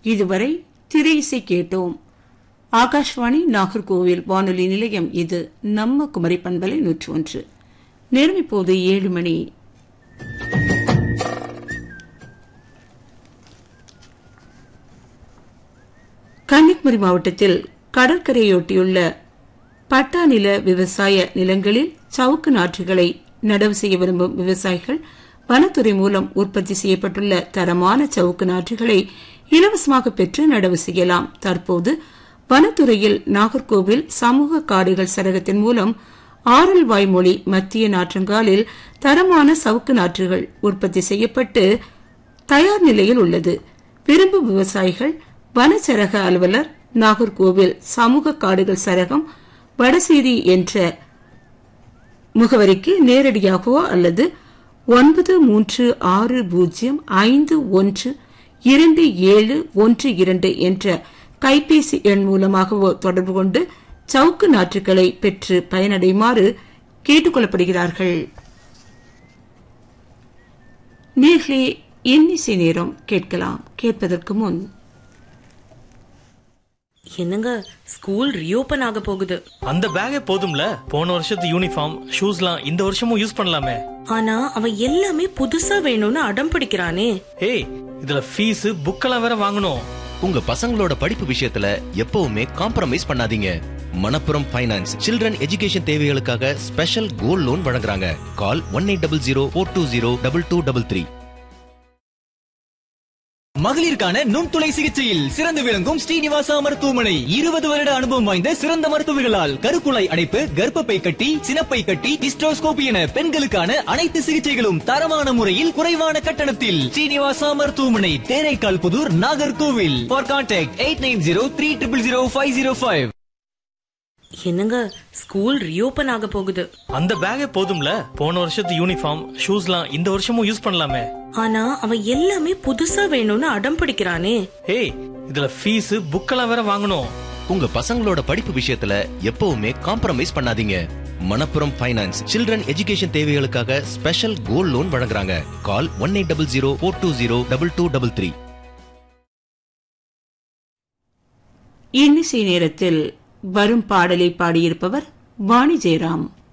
இதுவரை திரை இசை கேட்டோம். ஆகாஷ்வாணி நாகர்கோவில் வானொலி நிலையம். இது நம்ம குமரி பண்பலை 101. நேரம் இப்போது 7 மணி. கன்னியாகுமரி மாவட்டத்தில் கடற்கரையொட்டியுள்ள பட்டா நில விவசாய நிலங்களில் சவுக்கு நாற்றுகளை நடவு செய்ய விரும்பும் விவசாயிகள் வனத்துறை மூலம் உற்பத்தி செய்யப்பட்டுள்ள தரமான சவுக்கு நாற்றுகளை இலவசமாக பெற்று நடவு செய்யலாம். தற்போது வனத்துறையில் நாகர்கோவில் சமூக காடுகள் சரகத்தின் மூலம் ஆரல்வாய்மொழி மத்திய நாற்றங்காலில் தரமான சவுக்கு நாற்றுகள் உற்பத்தி செய்யப்பட்டு தயார் நிலையில் உள்ளது. விரும்பும் விவசாயிகள் வனச்சரக அலுவலர், நாகர்கோவில் சமூக காடுகள் சரகம், வடசேரி என்ற முகவரிக்கு நேரடியாகவோ அல்லது 9360512712 என்ற கைபேசி எண் மூலமாகவோ தொடர்பு கொண்டு சவுக்கு நாற்றுகளை பெற்று பயனடையுமாறு கேட்டுக் கொள்ளப்படுகிறார்கள். நேர்களே, இன்னிசை நேரம் கேட்கலாம். கேட்பதற்கு முன் என்னங்க, ஸ்கூல் ரீஓபன் ஆக போகுது. அந்த பேக்கே போதும்ல, போன வருஷத்து யூனிஃபார்ம் ஷூஸ்லாம் இந்த வருஷமும் யூஸ் பண்ணலாமே. ஆனா அவன் எல்லாமே புதுசா வேணும்னு அடம் பிடிக்கிறானே. ஏய், இதுல ஃபீஸ் புக்கெல்லாம் வேற வாங்கணும். உங்க பசங்களோட படிப்பு விஷயத்துல எப்பவுமே காம்ப்ரமைஸ் பண்ணாதீங்க. மணப்புரம் ஃபைனான்ஸ் சில்ட்ரன் எஜுகேஷன் தேவைகளுக்காக ஸ்பெஷல் கோல்ட் லோன் வழங்குறாங்க. கால் 1800420223. மகளிருக்கான நுண்துளை சிகிச்சையில் சிறந்து விளங்கும் ஸ்ரீனிவாசா மருத்துவமனை 20 வருட அனுபவம் வாய்ந்த சிறந்த மருத்துவர்களால் கருக்குழாய் அடைப்பு, கர்ப்பப்பை கட்டி, சினப்பை கட்டி, ஹிஸ்டோஸ்கோபி என பெண்களுக்கான அனைத்து சிகிச்சைகளும் தரமான முறையில் குறைவான கட்டணத்தில். ஸ்ரீனிவாசா மருத்துவமனை, தேரைக்கால் புதூர், நாகர்கோவில். For contact 8903000505. என்னங்க, ஸ்கூல் ரீஓபன் ஆக போகுது. அந்த பேக்கே போதும்ல, போன வருஷத்து யூனிஃபார்ம் ஷூஸ்லாம் இந்த வருஷமும் யூஸ் பண்ணலாமே. ஆனா அவன் எல்லாமே புதுசா வேணும்னு அடம் பிடிக்கிறானே. ஏய், இதுல ஃபீஸ் புக்கெல்லாம் வேற வாங்கணும். உங்க பசங்களோட படிப்பு விஷயத்துல எப்பவுமே காம்ப்ரமைஸ் பண்ணாதீங்க. மணப்புரம் ஃபைனான்ஸ் சில்ட்ரன் எஜுகேஷன் தேவைகளுக்காக ஸ்பெஷல் கோல்ட் லோன் வழங்குறாங்க. கால் 1800420223. இன்னிசை நேரத்தில் வரும் பாடலை பாடியிருப்பவர் வாணி ஜெயராம்.